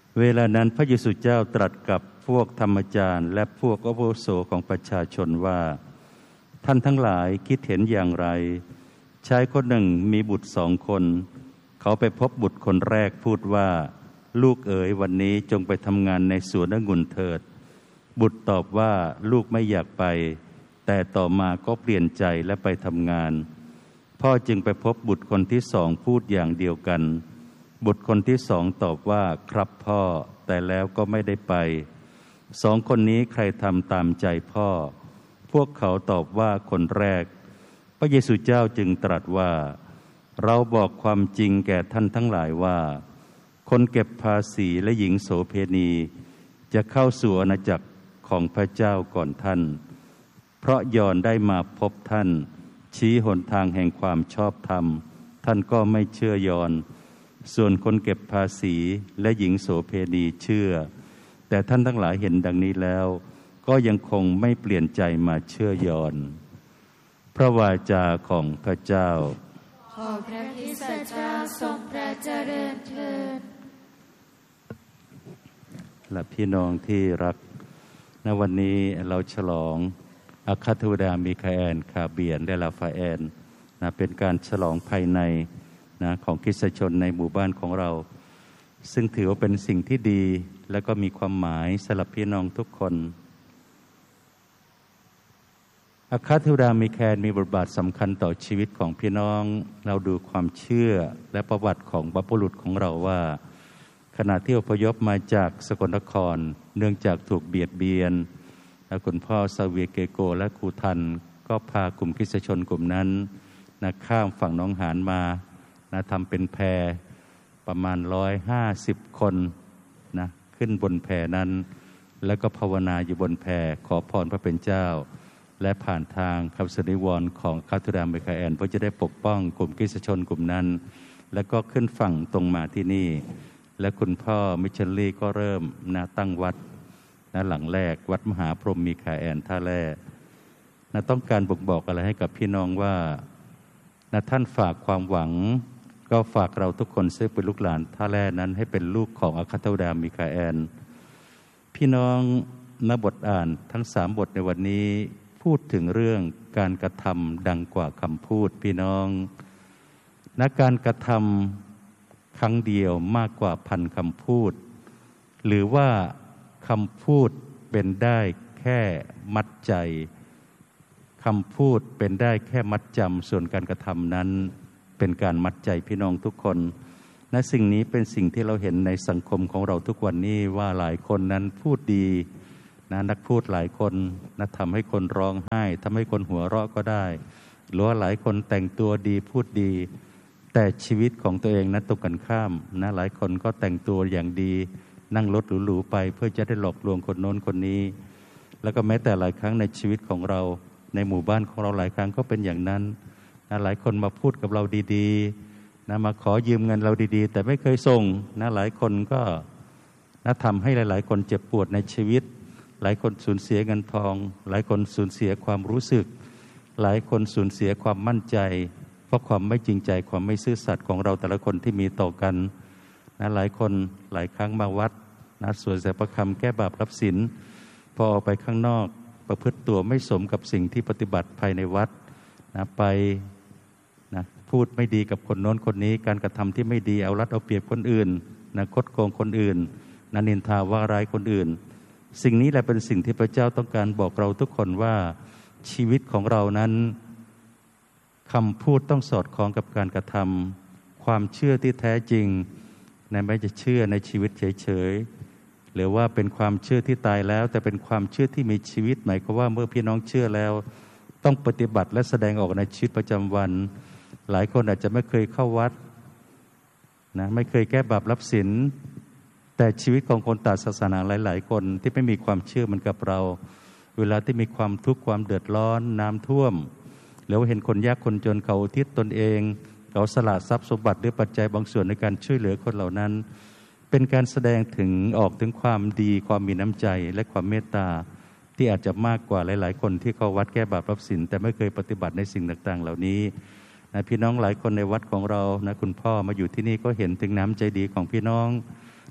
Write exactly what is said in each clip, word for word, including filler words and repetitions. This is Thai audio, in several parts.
เวลานั้นพระเยซูเจ้าตรัสกับพวกธรรมจารย์และพวกอาวุโสของประชาชนว่าท่านทั้งหลายคิดเห็นอย่างไรชายคนหนึ่งมีบุตรสองคนเขาไปพบบุตรคนแรกพูดว่าลูกเอ๋ยวันนี้จงไปทำงานในสวนองุ่นเถิดบุตรตอบว่าลูกไม่อยากไปแต่ต่อมาก็เปลี่ยนใจและไปทำงานพ่อจึงไปพบบุตรคนที่สองพูดอย่างเดียวกันบุตรคนที่สองตอบว่าครับพ่อแต่แล้วก็ไม่ได้ไปสองคนนี้ใครทำตามใจพ่อพวกเขาตอบว่าคนแรกพระเยซูเจ้าจึงตรัสว่าเราบอกความจริงแก่ท่านทั้งหลายว่าคนเก็บภาษีและหญิงโสเภณีจะเข้าสู่อาณาจักรของพระเจ้าก่อนท่านเพราะยอนได้มาพบท่านชี้หนทางแห่งความชอบธรรมท่านก็ไม่เชื่อยอนส่วนคนเก็บภาษีและหญิงโสเภณีเชื่อแต่ท่านทั้งหลายเห็นดังนี้แล้วก็ยังคงไม่เปลี่ยนใจมาเชื่อยอนพระวาจาของพระเจ้าขอพระคริสต์เจ้าทรงพระเจริญเถิดและพี่น้องที่รักณวันนี้เราฉลองอาคาเทวดามิคาเอลคาเบียนและลาฟาเอลนะเป็นการฉลองภายในนะของคริสตชนในหมู่บ้านของเราซึ่งถือว่าเป็นสิ่งที่ดีและก็มีความหมายสำหรับพี่น้องทุกคนอาคาเทวดามิคาเอลมีบทบาทสำคัญต่อชีวิตของพี่น้องเราดูความเชื่อและประวัติของบรรพบุรุษของเราว่าขณะที่อพยพมาจากสกลนครเนื่องจากถูกเบียดเบียนและคุณพ่อซาเวียเกโกและครูทันก็พากลุ่มคริสตชนกลุ่มนั้นนะข้ามฝั่งหนองหานมานะทำเป็นแพประมาณหนึ่งร้อยห้าสิบคนนะขึ้นบนแพนั้นแล้วก็ภาวนาอยู่บนแพขอพรพระเป็นเจ้าและผ่านทางคำสนิวรณ์ของอาคาเทวดามิคาเอลเพื่อจะได้ปกป้องกลุ่มคริสตชนกลุ่มนั้นแล้วก็ขึ้นฝั่งตรงมาที่นี่และคุณพ่อมิชชันลีก็เริ่มนะตั้งวัดนะหลังแรกวัดมหาพรหมมิคาเอลท่าแร่นะต้องการบอกบอกอะไรให้กับพี่น้องว่านะท่านฝากความหวังก็ฝากเราทุกคนซึ่งเป็นลูกหลานท่าแร่นั้นให้เป็นลูกของอาคาเทวดามิคาเอลพี่น้องณบทอ่านทั้งสามบทในวันนี้พูดถึงเรื่องการกระทำดังกว่าคำพูดพี่น้องณการกระทำครั้งเดียวมากกว่าพันคำพูดหรือว่าคำพูดเป็นได้แค่มัดใจคำพูดเป็นได้แค่มัดจำส่วนการกระทำนั้นเป็นการมัดใจพี่น้องทุกคนและสิ่งนี้เป็นสิ่งที่เราเห็นในสังคมของเราทุกวันนี้ว่าหลายคนนั้นพูดดีนะนักพูดหลายคนนะทำให้คนร้องไห้ทำให้คนหัวเราะก็ได้หรือว่าหลายคนแต่งตัวดีพูดดีแต่ชีวิตของตัวเองนั้นตรงกันข้ามนะหลายคนก็แต่งตัวอย่างดีนั่งรถหรูๆไปเพื่อจะได้หลอกลวงคนโน้นคนนี้แล้วก็แม้แต่หลายครั้งในชีวิตของเราในหมู่บ้านของเราหลายครั้งก็เป็นอย่างนั้นนะหลายคนมาพูดกับเราดีๆนะมาขอยืมเงินเราดีๆแต่ไม่เคยส่งนะหลายคนก็นะทำให้หลายๆคนเจ็บปวดในชีวิตหลายคนสูญเสียเงินทองหลายคนสูญเสียความรู้สึกหลายคนสูญเสียความมั่นใจเพราะความไม่จริงใจความไม่ซื่อสัตย์ของเราแต่ละคนที่มีต่อกันนะหลายคนหลายครั้งมาวัดนะสวดแต่พระคำแก้บาปรับศีลพอออกไปข้างนอกประพฤติตัวไม่สมกับสิ่งที่ปฏิบัติภายในวัดนะไปนะพูดไม่ดีกับคนโน้นคนนี้การกระทำที่ไม่ดีเอารัดเอาเปรียบคนอื่นนะคดโกงคนอื่นนะนินทาว่าร้ายคนอื่นสิ่งนี้แหละเป็นสิ่งที่พระเจ้าต้องการบอกเราทุกคนว่าชีวิตของเรานั้นคำพูดต้องสอดคล้องกับการกระทำความเชื่อที่แท้จริงนะไม่จะเชื่อในชีวิตเฉยๆหรือว่าเป็นความเชื่อที่ตายแล้วแต่เป็นความเชื่อที่มีชีวิตหมายความว่าเมื่อพี่น้องเชื่อแล้วต้องปฏิบัติและแสดงออกในชีวิตประจำวันหลายคนอาจจะไม่เคยเข้าวัดนะไม่เคยแก้บาปรับศีลแต่ชีวิตของคนต่างศาสนาหลายๆคนที่ไม่มีความเชื่อเหมือนกับเราเวลาที่มีความทุกข์ความเดือดร้อนน้ำท่วมแล้วเห็นคนยากคนจนเขาอุทิศตนเองเขาสละทรัพย์สมบัติหรือปัจจัยบางส่วนในการช่วยเหลือคนเหล่านั้นเป็นการแสดงถึงออกถึงความดีความมีน้ำใจและความเมตตาที่อาจจะมากกว่าหลายๆคนที่เขาวัดแก้บาปรับศีลแต่ไม่เคยปฏิบัติในสิ่งต่างๆเหล่านี้นะพี่น้องหลายคนในวัดของเรานะคุณพ่อมาอยู่ที่นี่ก็เห็นถึงน้ำใจดีของพี่น้อง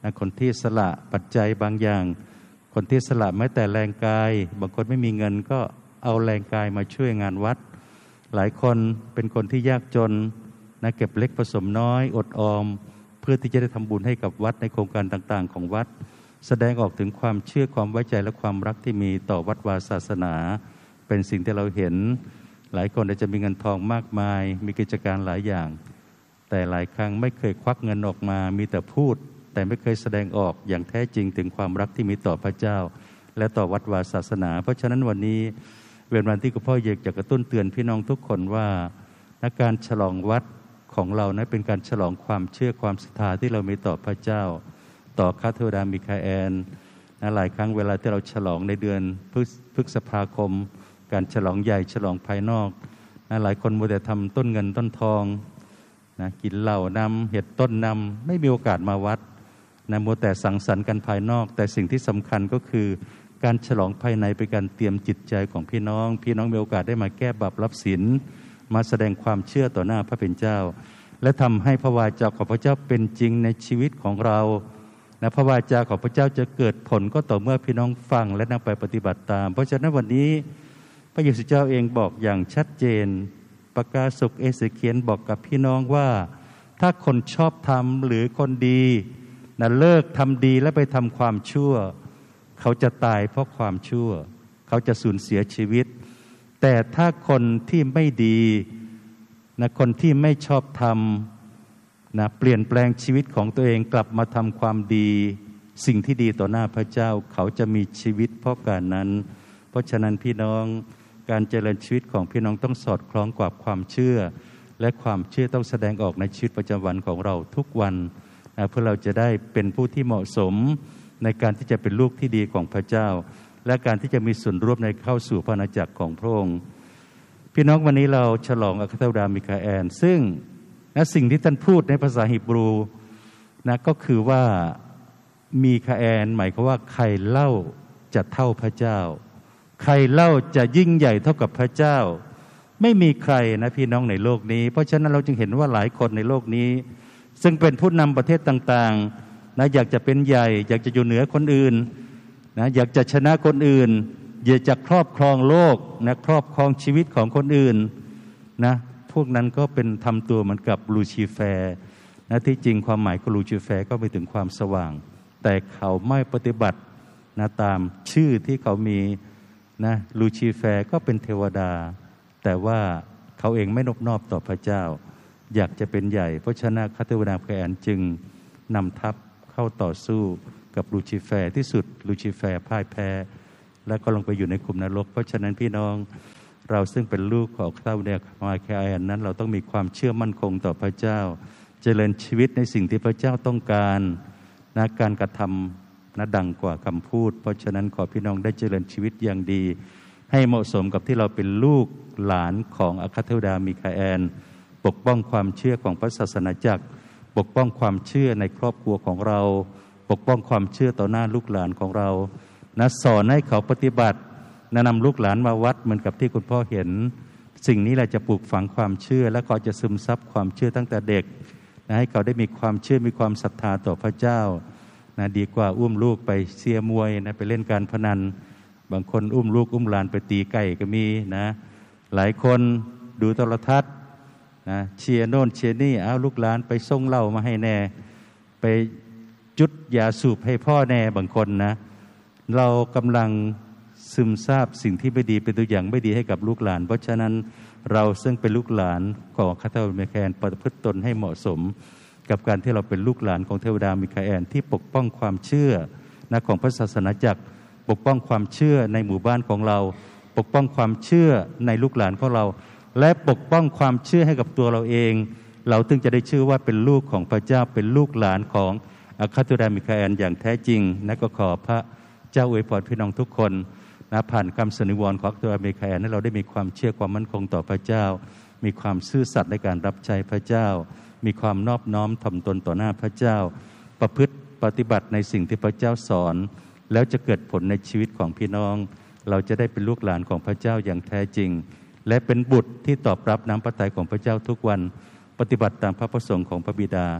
นะคนที่สละปัจจัยบางอย่างคนที่สละแม้แต่แรงกายบางคนไม่มีเงินก็เอาแรงกายมาช่วยงานวัดหลายคนเป็นคนที่ยากจนนะเก็บเล็กผสมน้อยอดออมเพื่อที่จะได้ทำบุญให้กับวัดในโครงการต่างๆของวัดแสดงออกถึงความเชื่อความไว้ใจและความรักที่มีต่อวัดวาศาสนาเป็นสิ่งที่เราเห็นหลายคนอาจจะมีเงินทองมากมายมีกิจการหลายอย่างแต่หลายครั้งไม่เคยควักเงินออกมามีแต่พูดแต่ไม่เคยแสดงออกอย่างแท้จริงถึงความรักที่มีต่อพระเจ้าและต่อวัดวาศาสนาเพราะฉะนั้นวันนี้เป็นวันที่คุณพ่ออยากจะกระตุ้นเตือนพี่น้องทุกคนว่าการฉลองวัดของเรานั้นเป็นการฉลองความเชื่อความศรัทธาที่เรามีต่อพระเจ้าต่อข้าเทวดามิคาเอลนะหลายครั้งเวลาที่เราฉลองในเดือนพฤษภาคมการฉลองใหญ่ฉลองภายนอกนะหลายคนมัวแต่ทำต้นเงินต้นทองนะกินเหล้านำเห็ดต้นนำไม่มีโอกาสมาวัดนะมัวแต่สังสรรค์กันภายนอกแต่สิ่งที่สำคัญก็คือการฉลองภายในเป็นการเตรียมจิตใจของพี่น้องพี่น้องมีโอกาสได้มาแก้บาปรับศีลมาแสดงความเชื่อต่อหน้าพระเป็นเจ้าและทำให้พระวาจาของพระเจ้าเป็นจริงในชีวิตของเรานะพระวาจาของพระเจ้าจะเกิดผลก็ต่อเมื่อพี่น้องฟังและนำไปปฏิบัติตามเพราะฉะนั้นวันนี้พระเยซูเจ้าเองบอกอย่างชัดเจนประกาศกเอเสเคียลบอกกับพี่น้องว่าถ้าคนชอบธรรมหรือคนดีนะเลิกทำดีและไปทำความชั่วเขาจะตายเพราะความชั่วเขาจะสูญเสียชีวิตแต่ถ้าคนที่ไม่ดีนะคนที่ไม่ชอบธรรมนะเปลี่ยนแปลงชีวิตของตัวเองกลับมาทำความดีสิ่งที่ดีต่อหน้าพระเจ้าเขาจะมีชีวิตเพราะการนั้นเพราะฉะนั้นพี่น้องการเจริญชีวิตของพี่น้องต้องสอดคล้องกับความเชื่อและความเชื่อต้องแสดงออกในชีวิตประจำวันของเราทุกวันนะเพื่อเราจะได้เป็นผู้ที่เหมาะสมในการที่จะเป็นลูกที่ดีของพระเจ้าและการที่จะมีส่วนร่วมในเข้าสู่พระอาณาจักรของพระองค์พี่น้องวันนี้เราฉลองอัครเทวดามิคาเอลซึ่งนะสิ่งที่ท่านพูดในภาษาฮีบรูนะก็คือว่ามีคาเอลหมายความว่าใครเล่าจะเท่าพระเจ้าใครเล่าจะยิ่งใหญ่เท่ากับพระเจ้าไม่มีใครนะพี่น้องในโลกนี้เพราะฉะนั้นเราจึงเห็นว่าหลายคนในโลกนี้ซึ่งเป็นผู้นำประเทศต่างๆนะอยากจะเป็นใหญ่อยากจะอยู่เหนือคนอื่นนะอยากจะชนะคนอื่นอยากจะครอบครองโลกนะครอบครองชีวิตของคนอื่นนะพวกนั้นก็เป็นทำตัวเหมือนกับลูซิเฟอร์นะที่จริงความหมายของลูซิเฟอร์ก็ไปถึงความสว่างแต่เขาไม่ปฏิบัตินะตามชื่อที่เขามีนะลูซิเฟอร์ก็เป็นเทวดาแต่ว่าเขาเองไม่นอบนอบต่อพระเจ้าอยากจะเป็นใหญ่เพราะฉะนั้นข้าเทวดามิคาเอลจึงนำทัพเข้าต่อสู้กับลูซิเฟอร์ที่สุดลูซิเฟอร์พ่ายแพ้และก็ลงไปอยู่ในขุมนรกเพราะฉะนั้นพี่น้องเราซึ่งเป็นลูกของข้าเทวดามิคาเอลนั้นเราต้องมีความเชื่อมั่นคงต่อพระเจ้าเจริญชีวิตในสิ่งที่พระเจ้าต้องการนะการกระทำนะดังกว่าคำพูดเพราะฉะนั้นขอพี่น้องได้เจริญชีวิตอย่างดีให้เหมาะสมกับที่เราเป็นลูกหลานของอัครเทวดามิคาเอลปกป้องความเชื่อของพระศาสนาจักรปกป้องความเชื่อในครอบครัวของเราปกป้องความเชื่อต่อหน้าลูกหลานของเรานะสอนให้เขาปฏิบัตินะนำลูกหลานมาวัดเหมือนกับที่คุณพ่อเห็นสิ่งนี้แหละจะปลูกฝังความเชื่อและเขาจะซึมซับความเชื่อตั้งแต่เด็กนะให้เขาได้มีความเชื่อมีความศรัทธาต่อพระเจ้านะดีกว่าอุ้มลูกไปเชียร์มวยนะไปเล่นการพนันบางคนอุ้มลูกอุ้มหลานไปตีไก่ก็มีนะหลายคนดูโทรทัศน์นะเชียร์โน่นเชียร์นี่เอาลูกหลานไปส่งเหล้ามาให้แน่ไปจุดยาสูบให้พ่อแน่บางคนนะเรากำลังซึมซาบสิ่งที่ไม่ดีเป็นตัวอย่างไม่ดีให้กับลูกหลานเพราะฉะนั้นเราซึ่งเป็นลูกหลานของข้าเทวดามิคาเอลประพฤติตนให้เหมาะสมกับการที่เราเป็นลูกหลานของเทวดามิคาเอลที่ปกป้องความเชื่อนะของพระศาสนาจักรปกป้องความเชื่อในหมู่บ้านของเราปกป้องความเชื่อในลูกหลานของเราและปกป้องความเชื่อให้กับตัวเราเองเราถึงจะได้ชื่อว่าเป็นลูกของพระเจ้าเป็นลูกหลานของอัครเทวดามิคาเอลอย่างแท้จริงและก็ขอพระเจ้าอวยพรพี่น้องทุกคนนะผ่านคำสนิวรณ์ของอัครเทวดามิคาเอลให้เราได้มีความเชื่อความมั่นคงต่อพระเจ้ามีความซื่อสัตย์ในการรับใช้พระเจ้ามีความนอบน้อมถ่อมตนต่อหน้าพระเจ้าประพฤติปฏิบัติในสิ่งที่พระเจ้าสอนแล้วจะเกิดผลในชีวิตของพี่น้องเราจะได้เป็นลูกหลานของพระเจ้าอย่างแท้จริงและเป็นบุตรที่ตอบรับน้ำพระทัยของพระเจ้าทุกวันปฏิบัติตามพระประสงค์ของพระบิดา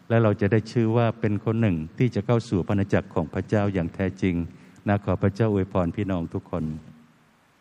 และเราจะได้ชื่อว่าเป็นคนหนึ่งที่จะเข้าสู่พระจักรของพระเจ้าอย่างแท้จริงนะขอพระเจ้าอวยพรพี่น้องทุกคน